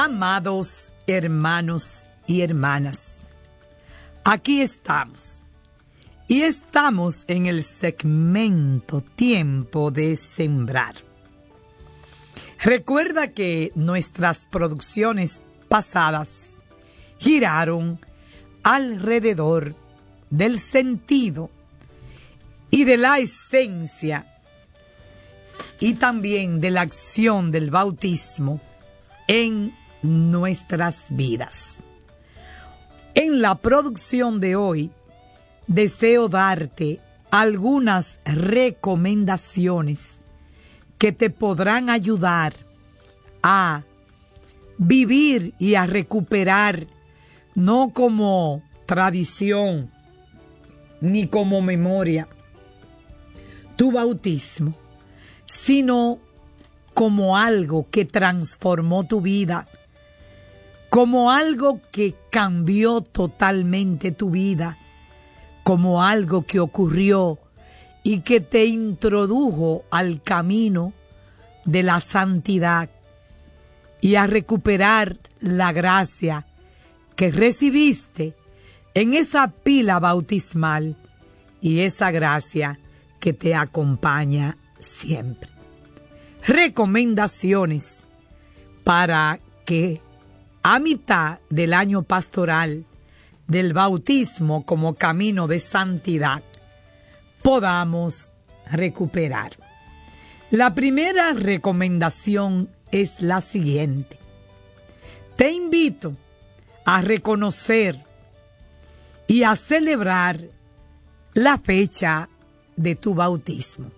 Amados hermanos y hermanas, aquí estamos y estamos en el segmento Tiempo de Sembrar. Recuerda que nuestras producciones pasadas giraron alrededor del sentido y de la esencia y también de la acción del bautismo en nuestras vidas. En la producción de hoy deseo darte algunas recomendaciones que te podrán ayudar a vivir y a recuperar, no como tradición ni como memoria, tu bautismo, sino como algo que transformó tu vida, como algo que cambió totalmente tu vida, como algo que ocurrió y que te introdujo al camino de la santidad y a recuperar la gracia que recibiste en esa pila bautismal y esa gracia que te acompaña siempre. Recomendaciones para que a mitad del año pastoral del bautismo como camino de santidad podamos recuperar. La primera recomendación es la siguiente. Te invito a reconocer y a celebrar la fecha de tu bautismo.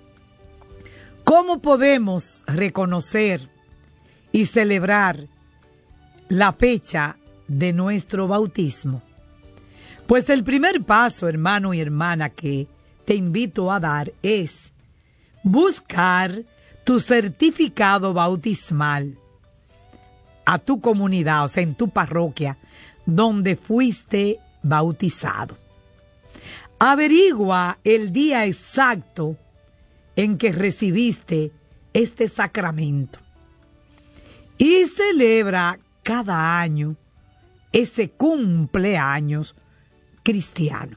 ¿Cómo podemos reconocer y celebrar la fecha de nuestro bautismo? Pues el primer paso, hermano y hermana, que te invito a dar es buscar tu certificado bautismal a tu comunidad, o sea, en tu parroquia, donde fuiste bautizado. Averigua el día exacto en que recibiste este sacramento y celebra cada año ese cumpleaños cristiano.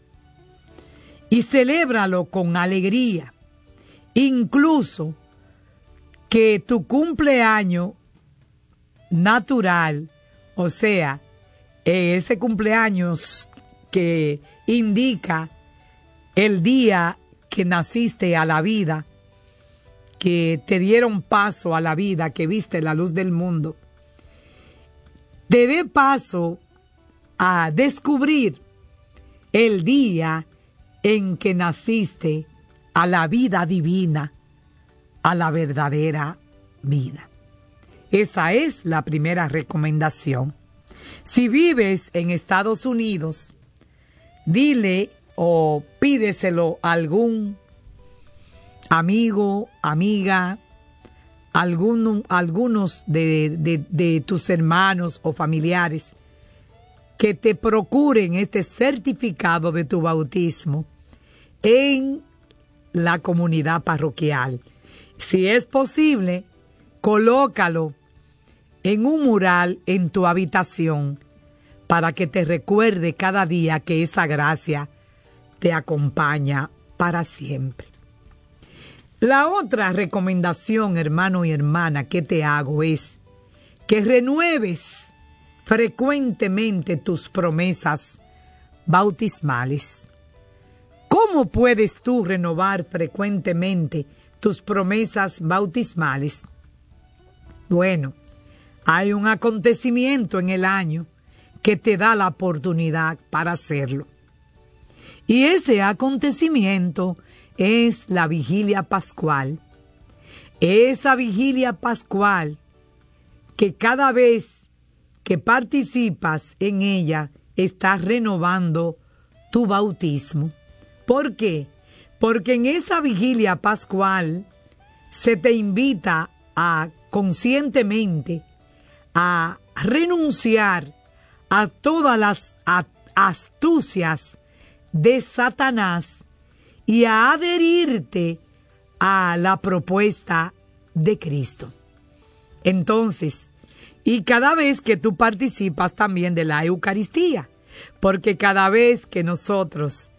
Y celébralo con alegría, incluso que tu cumpleaños natural, o sea, ese cumpleaños que indica el día que naciste a la vida, que te dieron paso a la vida, que viste la luz del mundo, te dé paso a descubrir el día en que naciste a la vida divina, a la verdadera vida. Esa es la primera recomendación. Si vives en Estados Unidos, dile o pídeselo a algún amigo, amiga, algunos de tus hermanos o familiares que te procuren este certificado de tu bautismo en la comunidad parroquial. Si es posible, colócalo en un mural en tu habitación para que te recuerde cada día que esa gracia te acompaña para siempre. La otra recomendación, hermano y hermana, que te hago es que renueves frecuentemente tus promesas bautismales. ¿Cómo puedes tú renovar frecuentemente tus promesas bautismales? Bueno, hay un acontecimiento en el año que te da la oportunidad para hacerlo. Y ese acontecimiento es la vigilia pascual. Esa vigilia pascual que cada vez que participas en ella estás renovando tu bautismo. ¿Por qué? Porque en esa vigilia pascual se te invita a conscientemente a renunciar a todas las astucias de Satanás y a adherirte a la propuesta de Cristo. Entonces, y cada vez que tú participas también de la Eucaristía, porque cada vez que nosotros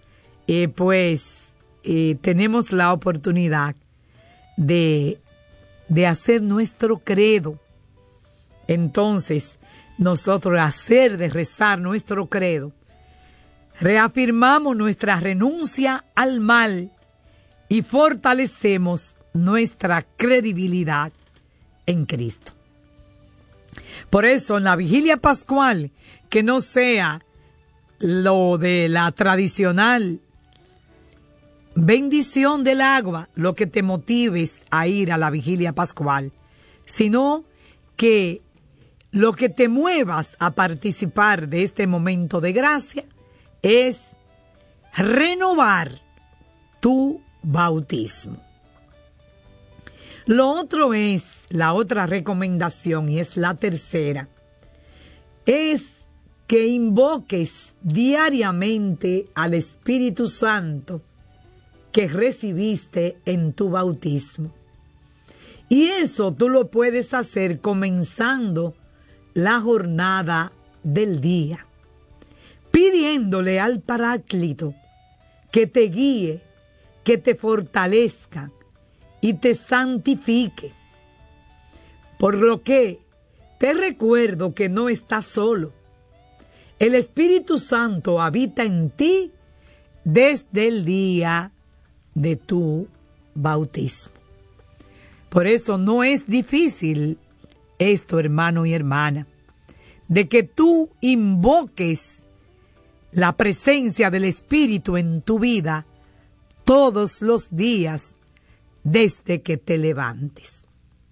tenemos la oportunidad de hacer nuestro credo, entonces nosotros de rezar nuestro credo, reafirmamos nuestra renuncia al mal y fortalecemos nuestra credibilidad en Cristo. Por eso, en la vigilia pascual, que no sea lo de la tradicional bendición del agua lo que te motives a ir a la vigilia pascual, sino que lo que te muevas a participar de este momento de gracia es renovar tu bautismo. Lo otro es, la otra recomendación, y es la tercera, es que invoques diariamente al Espíritu Santo que recibiste en tu bautismo. Y eso tú lo puedes hacer comenzando la jornada del día, pidiéndole al Paráclito que te guíe, que te fortalezca y te santifique. Por lo que te recuerdo que no estás solo. El Espíritu Santo habita en ti desde el día de tu bautismo. Por eso no es difícil esto, hermano y hermana, de que tú invoques la presencia del Espíritu en tu vida todos los días desde que te levantes.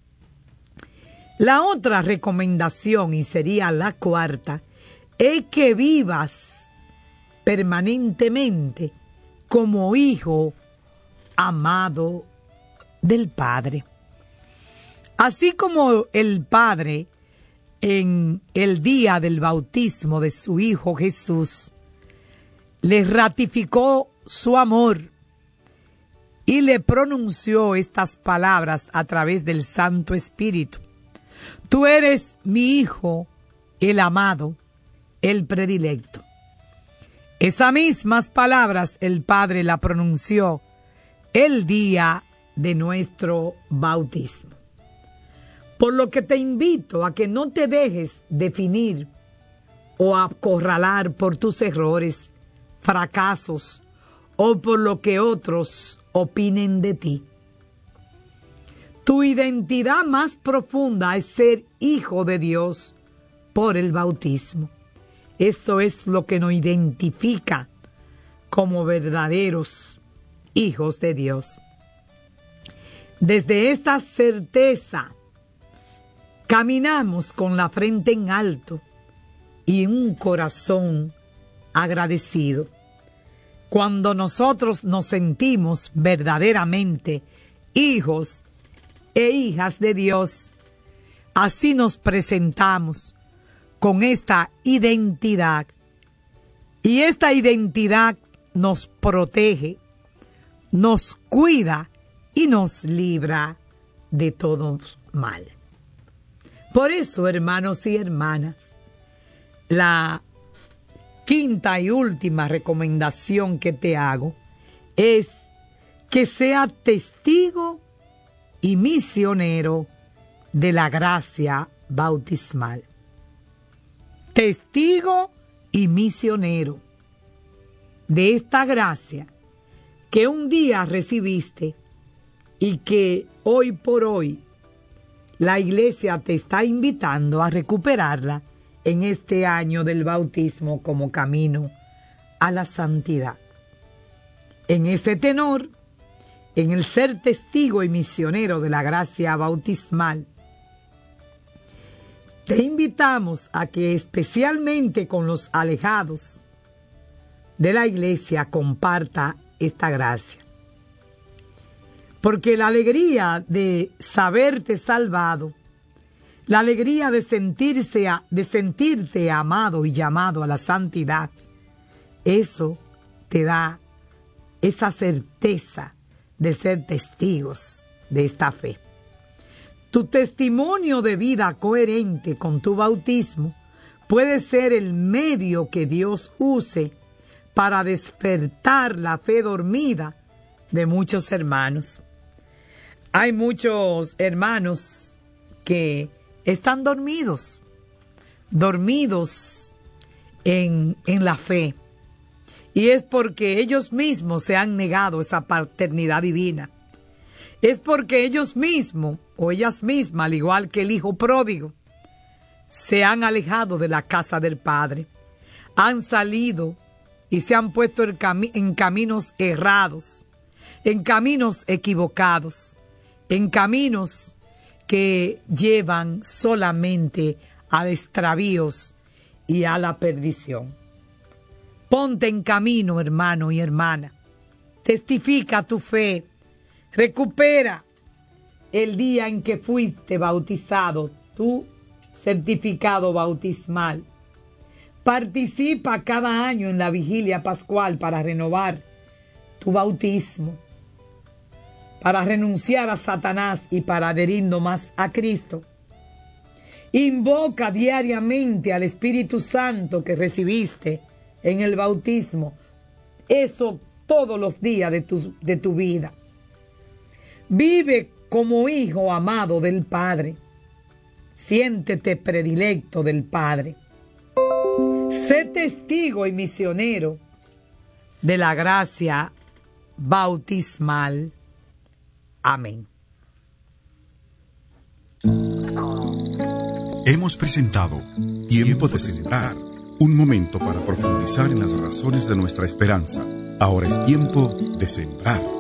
La otra recomendación, y sería la cuarta, es que vivas permanentemente como hijo amado del Padre. Así como el Padre en el día del bautismo de su Hijo Jesús le ratificó su amor y le pronunció estas palabras a través del Santo Espíritu: tú eres mi Hijo, el amado, el predilecto. Esas mismas palabras el Padre la pronunció el día de nuestro bautismo. Por lo que te invito a que no te dejes definir o acorralar por tus errores, fracasos o por lo que otros opinen de ti. Tu identidad más profunda es ser hijo de Dios por el bautismo. Eso es lo que nos identifica como verdaderos hijos de Dios. Desde esta certeza, caminamos con la frente en alto y un corazón agradecido. Cuando nosotros nos sentimos verdaderamente hijos e hijas de Dios, así nos presentamos con esta identidad. Y esta identidad nos protege, nos cuida y nos libra de todo mal. Por eso, hermanos y hermanas, la quinta y última recomendación que te hago es que sea testigo y misionero de la gracia bautismal. Testigo y misionero de esta gracia que un día recibiste y que hoy por hoy la Iglesia te está invitando a recuperarla en este año del bautismo como camino a la santidad. En ese tenor, en el ser testigo y misionero de la gracia bautismal, te invitamos a que especialmente con los alejados de la Iglesia comparta esta gracia. Porque la alegría de saberte salvado, la alegría de sentirte amado y llamado a la santidad, eso te da esa certeza de ser testigos de esta fe. Tu testimonio de vida coherente con tu bautismo puede ser el medio que Dios use para despertar la fe dormida de muchos hermanos. Hay muchos hermanos que están dormidos en la fe. Y es porque ellos mismos se han negado esa paternidad divina. Es porque ellos mismos o ellas mismas, al igual que el hijo pródigo, se han alejado de la casa del Padre. Han salido y se han puesto en caminos errados, en caminos equivocados, en caminos que llevan solamente a extravíos y a la perdición. Ponte en camino, hermano y hermana. Testifica tu fe. Recupera el día en que fuiste bautizado, tu certificado bautismal. Participa cada año en la vigilia pascual para renovar tu bautismo, para renunciar a Satanás y para adherirnos más a Cristo. Invoca diariamente al Espíritu Santo que recibiste en el bautismo. Eso todos los días de tu vida. Vive como hijo amado del Padre. Siéntete predilecto del Padre. Sé testigo y misionero de la gracia bautismal. Amén. Hemos presentado Tiempo de Sembrar, un momento para profundizar en las razones de nuestra esperanza. Ahora es tiempo de sembrar.